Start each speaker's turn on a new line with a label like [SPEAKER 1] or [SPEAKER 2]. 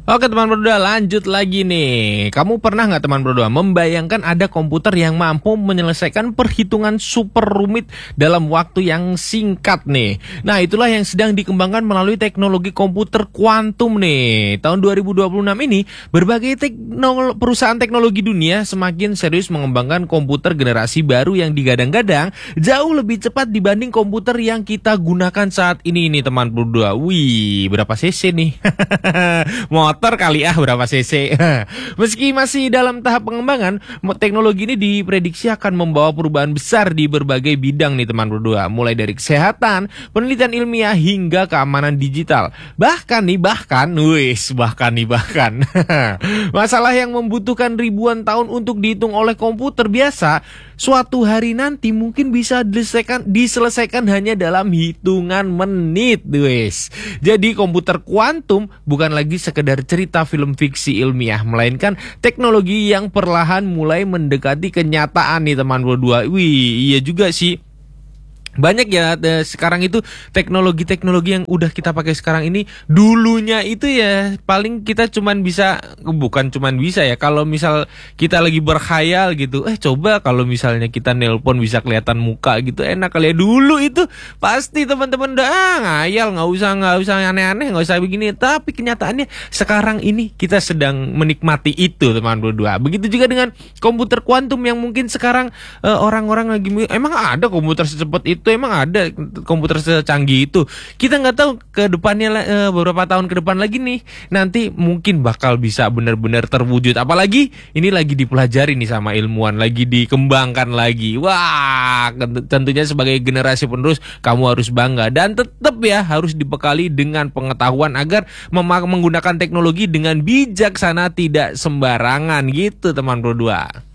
[SPEAKER 1] Oke teman berdua, lanjut lagi nih. Kamu pernah nggak teman berdua membayangkan ada komputer yang mampu menyelesaikan perhitungan super rumit dalam waktu yang singkat nih? Nah, itulah yang sedang dikembangkan melalui teknologi komputer kuantum nih. Tahun 2026 ini, berbagai perusahaan teknologi dunia semakin serius mengembangkan komputer generasi baru yang digadang-gadang jauh lebih cepat dibanding komputer yang kita gunakan saat ini nih teman berdua. Wih, berapa cc nih? Motor kali berapa cc. Meski masih dalam tahap pengembangan, teknologi ini diprediksi akan membawa perubahan besar di berbagai bidang nih teman berdua, mulai dari kesehatan, penelitian ilmiah hingga keamanan digital. Bahkan masalah yang membutuhkan ribuan tahun untuk dihitung oleh komputer biasa, suatu hari nanti mungkin bisa diselesaikan hanya dalam hitungan menit, wes. Jadi komputer kuantum bukan lagi sekedar cerita film fiksi ilmiah, melainkan teknologi yang perlahan mulai mendekati kenyataan nih teman berdua. Wih, iya juga sih. Banyak ya sekarang itu teknologi-teknologi yang udah kita pakai sekarang ini, dulunya itu ya paling kita cuman bisa, bukan cuman bisa ya, kalau misal kita lagi berkhayal gitu, coba kalau misalnya kita nelpon bisa kelihatan muka gitu, enak kali ya. Dulu itu pasti teman-teman udah ngayal, nggak usah aneh-aneh, nggak usah begini. Tapi kenyataannya sekarang ini kita sedang menikmati itu teman berdua. Begitu juga dengan komputer kuantum yang mungkin sekarang orang-orang lagi, emang ada komputer secepat itu, emang ada komputer secanggih itu. Kita nggak tahu ke depannya beberapa tahun ke depan lagi nih, nanti mungkin bakal bisa benar-benar terwujud. Apalagi ini lagi dipelajari nih sama ilmuwan, lagi dikembangkan lagi. Wah, tentunya sebagai generasi penerus kamu harus bangga, dan tetap ya harus dibekali dengan pengetahuan agar menggunakan teknologi dengan bijaksana, tidak sembarangan gitu teman berdua.